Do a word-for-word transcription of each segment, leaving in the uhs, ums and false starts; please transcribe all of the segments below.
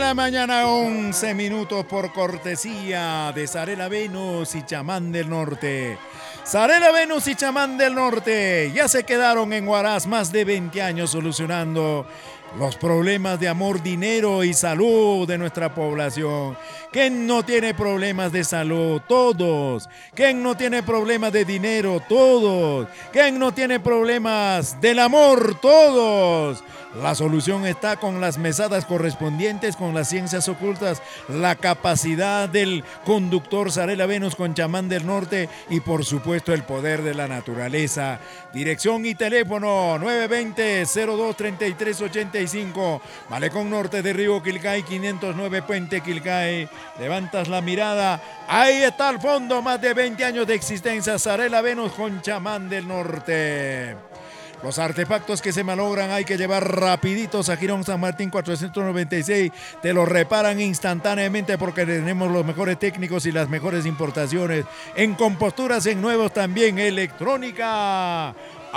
la mañana, once minutos por cortesía de Zarela Venus y Chamán del Norte. Zarela Venus y Chamán del Norte ya se quedaron en Huaraz más de veinte años solucionando los problemas de amor, dinero y salud de nuestra población. ¿Quién no tiene problemas de salud? Todos. ¿Quién no tiene problemas de dinero? Todos. ¿Quién no tiene problemas del amor? Todos. La solución está con las mesadas correspondientes, con las ciencias ocultas, la capacidad del conductor Zarela Venus con Chamán del Norte y por supuesto el poder de la naturaleza. Dirección y teléfono nueve dos cero, cero dos tres tres ocho cinco, Malecón Norte de Río Quilcay, quinientos nueve Puente Quilcay. Levantas la mirada, ahí está al fondo, más de veinte años de existencia, Zarela Venus con Chamán del Norte. Los artefactos que se malogran hay que llevar rapiditos a Girón San Martín cuatrocientos noventa y seis. Te los reparan instantáneamente porque tenemos los mejores técnicos y las mejores importaciones. En composturas, en nuevos también. Electrónica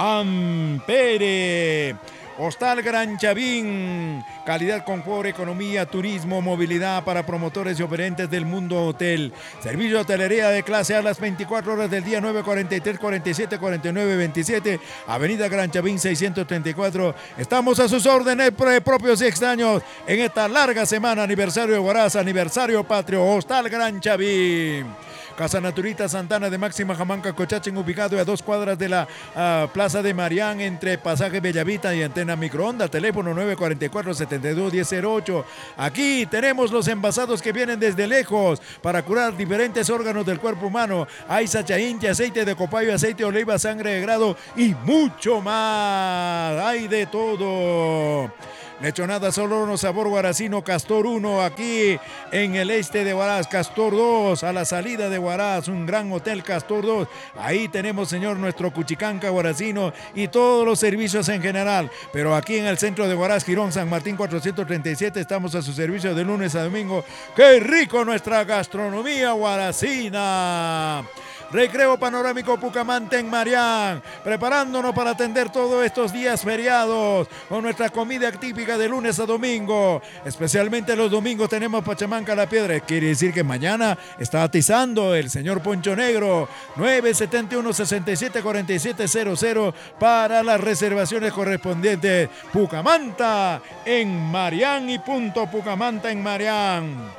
Ampere. Hostal Gran Chavín, calidad, confort, economía, turismo, movilidad para promotores y operantes del mundo hotel. Servicio de hotelería de clase A las veinticuatro horas del día, nueve cuarenta y tres, cuarenta y siete, cuarenta y nueve, veintisiete, Avenida Gran Chavín seiscientos treinta y cuatro. Estamos a sus órdenes propios y extraños en esta larga semana, aniversario de Huaraz, aniversario patrio. Hostal Gran Chavín. Casa Naturita Santana de Máxima Jamanca, Cochachén, ubicado a dos cuadras de la uh, Plaza de Marián, entre Pasaje Bellavita y Antena Microondas. Teléfono nueve cuatro cuatro, siete dos, uno cero ocho. Aquí tenemos los envasados que vienen desde lejos para curar diferentes órganos del cuerpo humano. Hay sachainche, aceite de copayo, aceite de oliva, sangre de grado y mucho más. Hay de todo. Lechonada Solono, sabor guaracino, Castor uno, aquí en el este de Huaraz. Castor dos, a la salida de Huaraz, un gran hotel Castor dos. Ahí tenemos, señor, nuestro Cuchicanca guaracino y todos los servicios en general. Pero aquí en el centro de Huaraz, Girón San Martín cuatrocientos treinta y siete, estamos a su servicio de lunes a domingo. ¡Qué rico nuestra gastronomía guaracina! Recreo Panorámico Pucamanta en Marián, preparándonos para atender todos estos días feriados con nuestra comida típica de lunes a domingo. Especialmente los domingos tenemos Pachamanca La Piedra. Quiere decir que mañana está atizando el señor Poncho Negro. nueve siete uno, seis siete cuatro siete cero cero para las reservaciones correspondientes. Pucamanta en Marián y punto Pucamanta en Marián.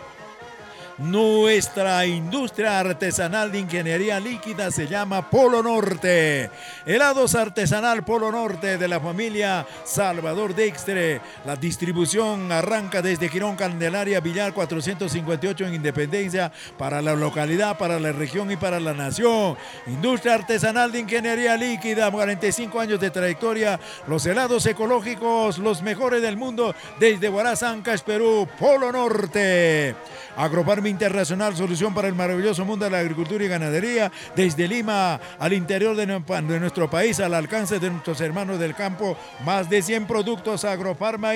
Nuestra industria artesanal de ingeniería líquida se llama Polo Norte. Helados artesanal Polo Norte de la familia Salvador Dextre. La distribución arranca desde Girón Candelaria Villar cuatrocientos cincuenta y ocho en Independencia para la localidad, para la región y para la nación. Industria artesanal de ingeniería líquida, cuarenta y cinco años de trayectoria. Los helados ecológicos, los mejores del mundo desde Huaraz, Ancash, Perú. Polo Norte. Agrofarma Internacional, solución para el maravilloso mundo de la agricultura y ganadería, desde Lima al interior de nuestro país, al alcance de nuestros hermanos del campo. Más de cien productos. Agrofarma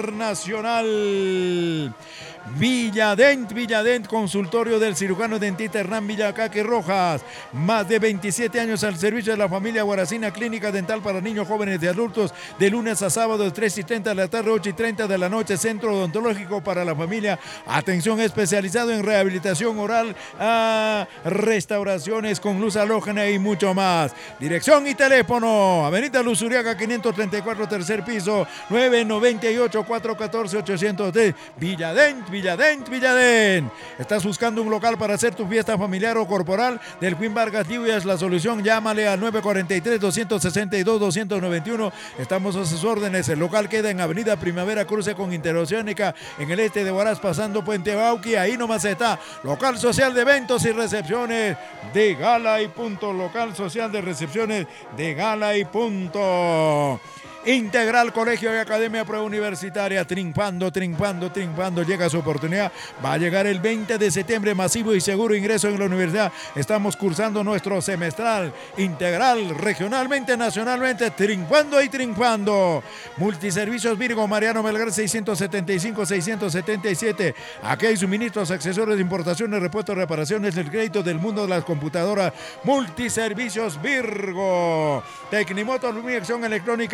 Internacional. Villadent, Villadent, consultorio del cirujano dentista Hernán Villacaque Rojas. Más de veintisiete años al servicio de la familia guaracina. Clínica dental para niños, jóvenes y adultos, de lunes a sábado, de tres y treinta de la tarde, ocho y treinta de la noche. Centro odontológico para la familia. Atención especializado en rehabilitación oral, a restauraciones con luz halógena y mucho más. Dirección y teléfono: Avenida Luzuriaga quinientos treinta y cuatro, tercer piso, nueve nueve ocho, cuatro uno cuatro, ocho cero tres. Villadent, Villadent, Villadent. ¿Estás buscando un local para hacer tu fiesta familiar o corporal? Del Queen Vargas Lluvias, la solución. Llámale al nueve cuatro tres, dos seis dos, dos nueve uno. Estamos a sus órdenes. El local queda en Avenida Primavera, cruce con Interoceánica, en el este de Huaraz, pasando Puente Bauqui. Ahí nomás está. Local social de eventos y recepciones de Gala y punto. Local social de recepciones de Gala y punto. Integral Colegio y Academia Preuniversitaria, triunfando, triunfando, triunfando. Llega su oportunidad. Va a llegar el veinte de septiembre, masivo y seguro ingreso en la universidad. Estamos cursando nuestro semestral integral, regionalmente, nacionalmente, triunfando y triunfando. Multiservicios Virgo Mariano Melgar seiscientos setenta y cinco, seiscientos setenta y siete. Aquí hay suministros, accesorios de importaciones, repuestos, reparaciones, el crédito del mundo de las computadoras. Multiservicios Virgo. Tecnimoto, iluminación electrónica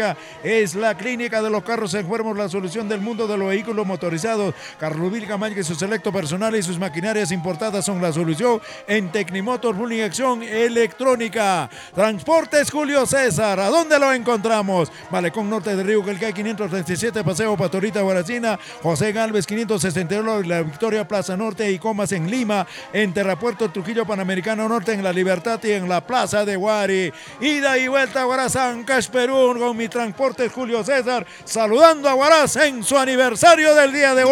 es la clínica de los carros enfermos, la solución del mundo de los vehículos motorizados. Carlovil Camaño y su selecto personal y sus maquinarias importadas son la solución en Tecnimotor Full Inyección Electrónica. Transportes Julio César, ¿a dónde lo encontramos? Malecón Norte de Río Quelcay quinientos treinta y siete, Paseo Pastorita Guaracina, José Galvez quinientos sesenta y uno, La Victoria Plaza Norte y Comas en Lima, en Terrapuerto Trujillo Panamericano Norte, en La Libertad y en la Plaza de Guari. Ida y vuelta a Huaraz, Ancash, Perú, con mi Transportes Julio César, saludando a Huaraz en su aniversario del día de hoy.